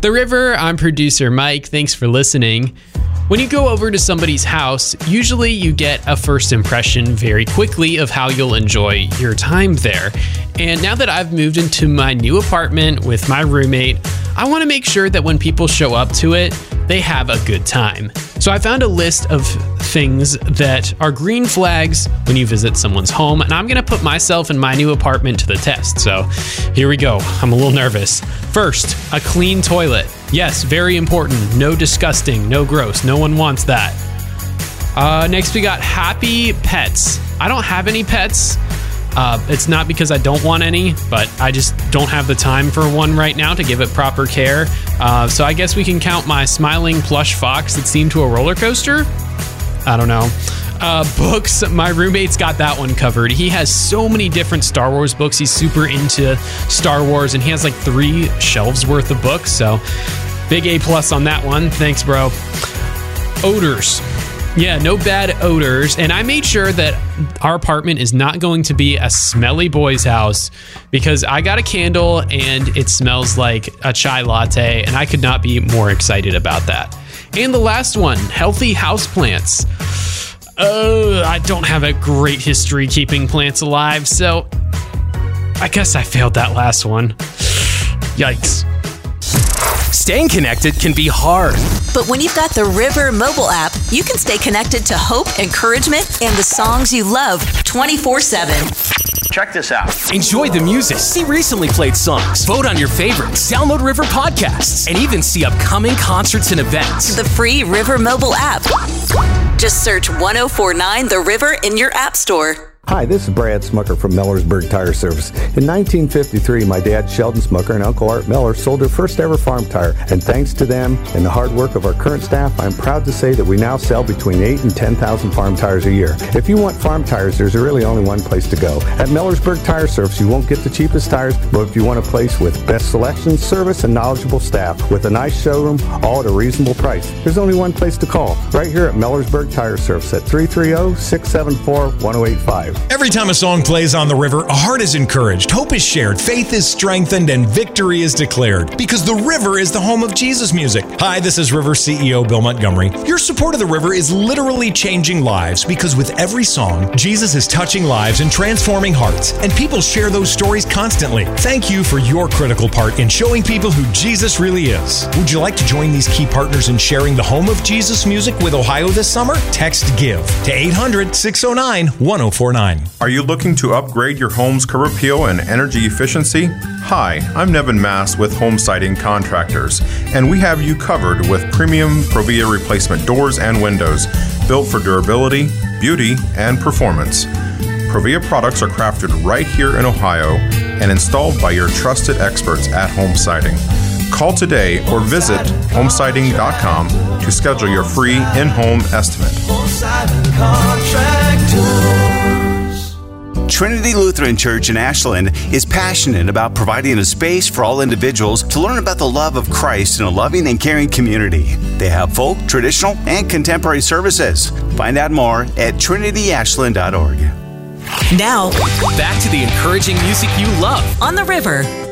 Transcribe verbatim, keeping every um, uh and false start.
The River, I'm producer Mike. Thanks for listening. When you go over to somebody's house, usually you get a first impression very quickly of how you'll enjoy your time there. And now that I've moved into my new apartment with my roommate, I want to make sure that when people show up to it, they have a good time. So I found a list of things that are green flags when you visit someone's home, and I'm going to put myself and my new apartment to the test. So here we go. I'm a little nervous. First, a clean toilet. Yes, very important. No disgusting, no gross. No one wants that. Uh, next, we got happy pets. I don't have any pets. Uh, it's not because I don't want any, but I just don't have the time for one right now to give it proper care. Uh, so I guess we can count my smiling plush fox that's themed to a roller coaster. I don't know. Uh, books. My roommate's got that one covered. He has so many different Star Wars books. He's super into Star Wars, and he has like three shelves worth of books. So big A plus on that one. Thanks, bro. Odors. Yeah, no bad odors. And I made sure that our apartment is not going to be a smelly boy's house because I got a candle and it smells like a chai latte, and I could not be more excited about that. And the last one, healthy houseplants. Uh, I don't have a great history keeping plants alive, so I guess I failed that last one. Yikes. Staying connected can be hard. But when you've got the River mobile app, you can stay connected to hope, encouragement, and the songs you love twenty-four seven. Check this out. Enjoy the music, see recently played songs, vote on your favorites, download River podcasts, and even see upcoming concerts and events. The free River mobile app. Just search one oh four nine The River in your app store. Hi, this is Brad Smucker from Millersburg Tire Service. In nineteen fifty-three, my dad, Sheldon Smucker, and Uncle Art Miller sold their first ever farm tire. And thanks to them and the hard work of our current staff, I'm proud to say that we now sell between eight and ten thousand farm tires a year. If you want farm tires, there's really only one place to go. At Millersburg Tire Service, you won't get the cheapest tires, but if you want a place with best selection, service, and knowledgeable staff with a nice showroom, all at a reasonable price, there's only one place to call. Right here at Millersburg Tire Service at three three zero, six seven four, one oh eight five. Every time a song plays on the river, a heart is encouraged, hope is shared, faith is strengthened, and victory is declared. Because the river is the home of Jesus music. Hi, this is River C E O Bill Montgomery. Your support of the river is literally changing lives because with every song, Jesus is touching lives and transforming hearts, and people share those stories constantly. Thank you for your critical part in showing people who Jesus really is. Would you like to join these key partners in sharing the home of Jesus music with Ohio this summer? Text GIVE to eight hundred, six oh nine, one oh four nine. Are you looking to upgrade your home's curb appeal and energy efficiency? Hi, I'm Nevin Mass with Home Siding Contractors, and we have you covered with premium Provia replacement doors and windows, built for durability, beauty, and performance. Provia products are crafted right here in Ohio and installed by your trusted experts at Home Siding. Call today or visit home siding dot com to schedule your free in-home estimate. Home Siding Contractors. Trinity Lutheran Church in Ashland is passionate about providing a space for all individuals to learn about the love of Christ in a loving and caring community. They have folk, traditional, and contemporary services. Find out more at trinity ashland dot org. Now, back to the encouraging music you love on the River.